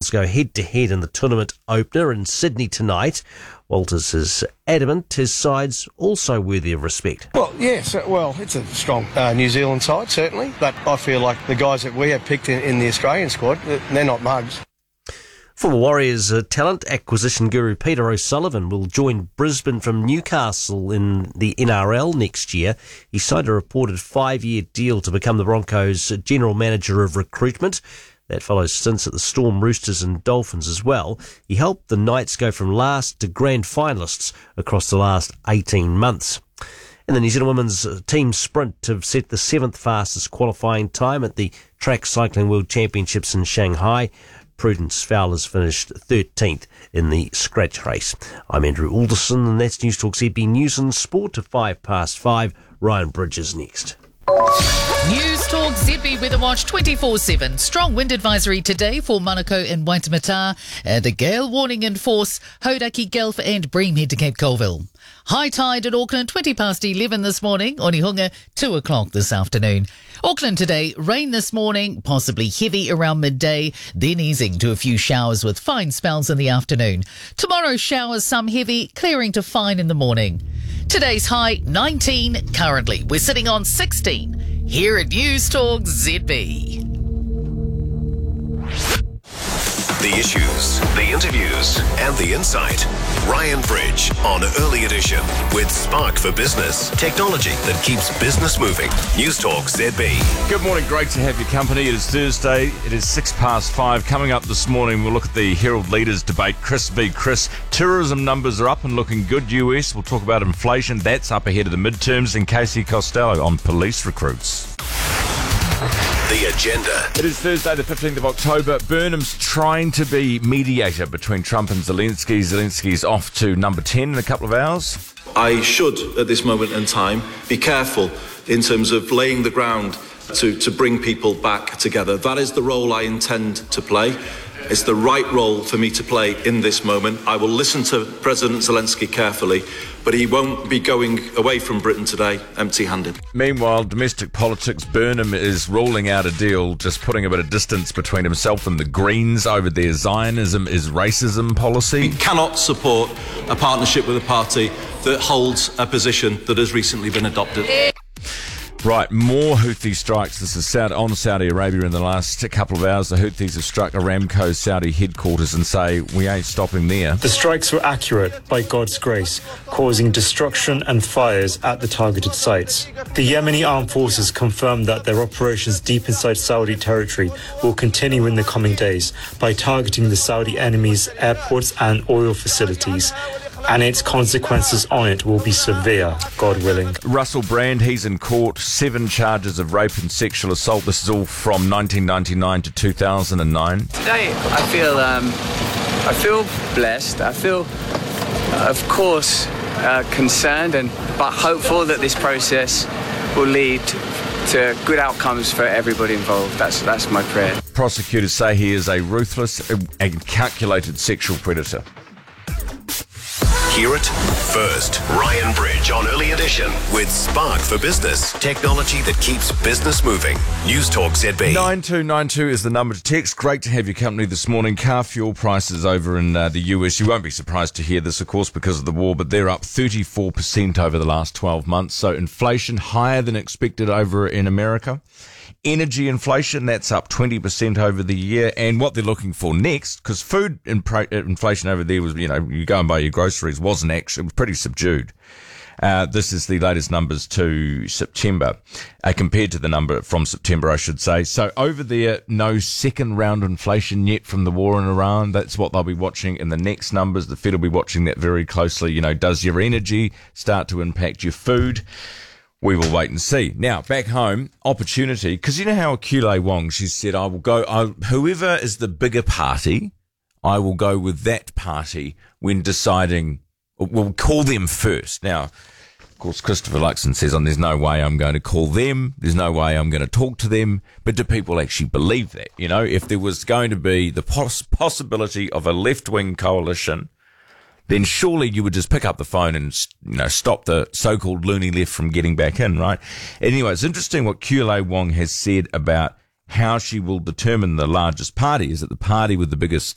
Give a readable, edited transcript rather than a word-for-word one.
rivals go head-to-head in the tournament opener in Sydney tonight. Walters is adamant his side's also worthy of respect. Well, yes, it's a strong New Zealand side, certainly, but I feel like the guys that we have picked in the Australian squad, they're not mugs. Former Warriors talent acquisition guru Peter O'Sullivan will join Brisbane from Newcastle in the NRL next year. He signed a reported 5-year deal to become the Broncos' general manager of recruitment. That follows stints at the Storm, Roosters and Dolphins as well. He helped the Knights go from last to grand finalists across the last 18 months. And the New Zealand women's team sprint have set the 7th fastest qualifying time at the Track Cycling World Championships in Shanghai. Prudence Fowler's finished 13th in the scratch race. I'm Andrew Alderson, and that's News Talk ZB News and Sport at 5:05. Ryan Bridges next. News Talk ZB Weather Watch 24/7. Strong wind advisory today for Manukau and Waitemata. And a gale warning in force, Hauraki, Guelph and Breamhead to Cape Colville. High tide at Auckland, 11:20 this morning. Onehunga, 2 o'clock this afternoon. Auckland today, rain this morning, possibly heavy around midday, then easing to a few showers with fine spells in the afternoon. Tomorrow, showers, some heavy, clearing to fine in the morning. Today's high, 19. Currently, we're sitting on 16. Here at News Talk ZB. The issues, the interviews, and the insight. Ryan Bridge on Early Edition with Spark for Business. Technology that keeps business moving. News Talk ZB. Good morning. Great to have your company. It is Thursday. It is 5:06. Coming up this morning, we'll look at the Herald Leaders debate. Chris v. Chris. Tourism numbers are up and looking good. US. We'll talk about inflation. That's up ahead of the midterms. And Casey Costello on police recruits. The agenda. It is Thursday, the 15th of October. Burnham's trying to be mediator between Trump and Zelensky. Zelensky's off to number 10 in a couple of hours. I should, at this moment in time, be careful in terms of laying the ground to bring people back together. That is the role I intend to play. It's the right role for me to play in this moment. I will listen to President Zelensky carefully, but he won't be going away from Britain today empty-handed. Meanwhile, domestic politics, Burnham is ruling out a deal, just putting a bit of distance between himself and the Greens over their Zionism is racism policy. We cannot support a partnership with a party that holds a position that has recently been adopted. Right, more Houthi strikes. This is on Saudi Arabia in the last couple of hours. The Houthis have struck Aramco's Saudi headquarters and say, we ain't stopping there. The strikes were accurate, by God's grace, causing destruction and fires at the targeted sites. The Yemeni armed forces confirmed that their operations deep inside Saudi territory will continue in the coming days by targeting the Saudi enemies' airports and oil facilities. And its consequences on it will be severe, God willing. Russell Brand, he's in court, 7 charges of rape and sexual assault. This is all from 1999 to 2009. Today, I feel blessed. I feel, of course, concerned but hopeful that this process will lead to good outcomes for everybody involved. That's my prayer. Prosecutors say he is a ruthless and calculated sexual predator. Hear it first. Ryan Bridge on Early Edition with Spark for Business. Technology that keeps business moving. News Talk ZB. 9292 is the number to text. Great to have your company this morning. Car fuel prices over in the US. You won't be surprised to hear this, of course, because of the war, but they're up 34% over the last 12 months. So inflation higher than expected over in America. Energy inflation, that's up 20% over the year. And what they're looking for next, because food inflation over there was, you go and buy your groceries, it was pretty subdued. This is the latest numbers to September, compared to the number from September, I should say. So over there, no second round inflation yet from the war in Iran. That's what they'll be watching in the next numbers. The Fed will be watching that very closely. Does your energy start to impact your food? We will wait and see. Now, back home, opportunity, because you know how Akule Wong, she said, whoever is the bigger party, I will go with that party when deciding, we'll call them first. Now, of course, Christopher Luxon says, there's no way I'm going to call them, there's no way I'm going to talk to them, but do people actually believe that? If there was going to be the possibility of a left-wing coalition, then surely you would just pick up the phone and, stop the so-called loony left from getting back in, right? Anyway, it's interesting what Akule Wong has said about how she will determine the largest party. Is it the party with the biggest